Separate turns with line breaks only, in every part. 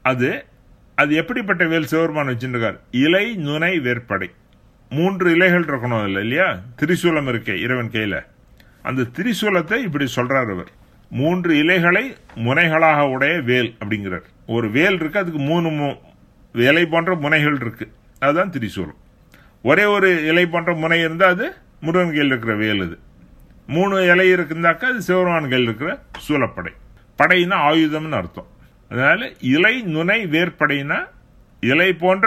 அது அது எப்படிப்பட்ட வேல் சிவபெருமான் வச்சுருக்கார்? இலை நுனை வேற்படை, 3 இலைகள் இருக்கணும் இல்லையா? திரிசூலம் இருக்கே இறைவன் கையில, அந்த திரிசூலத்தை இப்படி சொல்றார் அவர். 3 இலைகளை முனைகளாக உடைய வேல் அப்படிங்கிறார். ஒரு வேல் இருக்கு, அதுக்கு 3 இலை போன்ற முனைகள் இருக்கு, அதுதான் திரிசூலம். ஒரே ஒரு இலை போன்ற முனை இருந்தா அது முருகன் கையில் இருக்கிற வேல். அது 3 இலை இருக்குந்தாக்கா அது சிவபெருமான் கையில் இருக்கிற சூலப்படை. படைனா ஆயுதம்னு அர்த்தம். அதனால இலை நுனை வேற்படைனா இலை போன்ற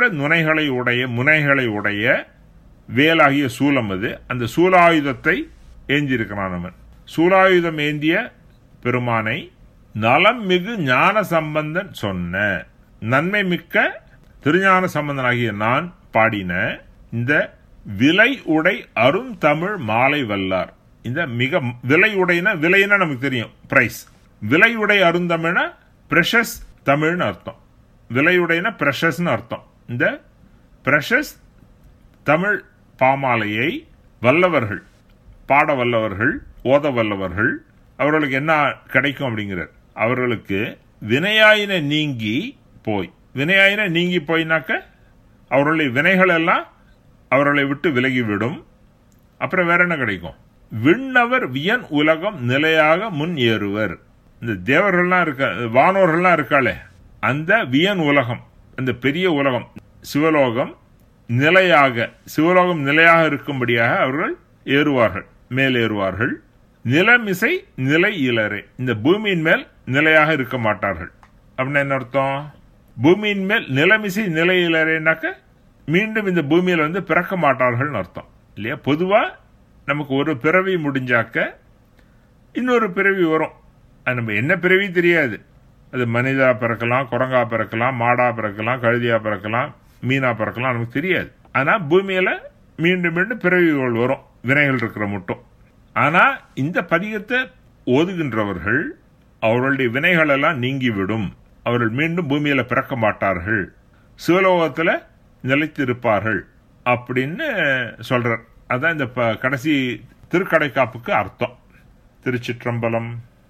முனைகளை உடைய வேலாகிய சூலம் அது. அந்த சூலாயுதத்தை ஏந்தியிருக்கிறான் அவன். சூலாயுதம் ஏந்திய பெருமானை நலம் மிகு ஞான சம்பந்தன் சொன்ன, நன்மை மிக்க திருஞான சம்பந்தனாகிய நான் பாடின இந்த விலை உடை அருந்தமிழ் மாலை வல்லார். இந்த மிக விலை உடைனா, விலைன்னா நமக்கு தெரியும் பிரைஸ். விலை உடை அருந்தமிழ்னா பிரஷஸ் தமிழ்னு அர்த்தம். விலையுடைனா பிரஷஸ்னு அர்த்தம். இந்த பிரஷஸ் தமிழ் பாமாலையை வல்லவர்கள், பாட வல்லவர்கள், ஓத வல்லவர்கள், அவர்களுக்கு என்ன கிடைக்கும் அப்படிங்கிறார். அவர்களுக்கு வினையாயின நீங்கி போய், வினையாயின நீங்கி போயினாக்க அவர்களுடைய வினைகள் எல்லாம் அவர்களை விட்டு விலகிவிடும். அப்புறம் வேற என்ன கிடைக்கும்? விண்ணவர் வியன் உலகம் நிலையாக முன் ஏறுவர். இந்த தேவர்கள்லாம் இருக்க, வானோர்கள்லாம் இருக்காளே, அந்த வியன் உலகம், அந்த பெரிய உலகம் சிவலோகம் நிலையாக, சிவலோகம் நிலையாக இருக்கும்படியாக அவர்கள் ஏறுவார்கள், மேலேறுவார்கள். நிலமிசை நிலை இலரே, இந்த பூமியின் மேல் நிலையாக இருக்க மாட்டார்கள். அப்படின்னா என்ன அர்த்தம்? பூமியின் மேல் நிலமிசை நிலை இலரேனாக்க மீண்டும் இந்த பூமியில பிறக்க மாட்டார்கள் அர்த்தம் இல்லையா? பொதுவா நமக்கு ஒரு பிறவி முடிஞ்சாக்க இன்னொரு பிறவி வரும். அது நம்ம என்ன பிறவி தெரியாது. அது மனிதா பிறக்கலாம், குரங்கா பிறக்கலாம், மாடா பிறக்கலாம், கழுதியா பிறக்கலாம், மீனா பிறக்கலாம், நமக்கு தெரியாது. ஆனா பூமியில மீண்டும் மீண்டும் பிறவிகள் வரும், வினைகள் இருக்கிற மட்டும். ஆனா இந்த பதிகத்தை ஓதுகின்றவர்கள் அவர்களுடைய வினைகள் எல்லாம் நீங்கிவிடும், அவர்கள் மீண்டும் பூமியில பிறக்க மாட்டார்கள், சிவலோகத்துல நிலைத்து இருப்பார்கள் அப்படின்னு சொல்றார். அதான் இந்த கடைசி திருக்கடைக்காப்புக்கு அர்த்தம். திருச்சிற்றம்பலம்.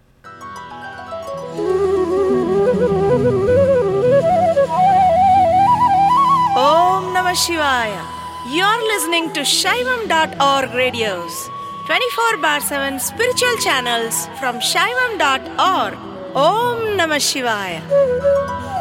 Om Namah Shivaya. You're listening to Shaivam.org radios, 24/7 spiritual channels from Shaivam.org. Om Namah Shivaya.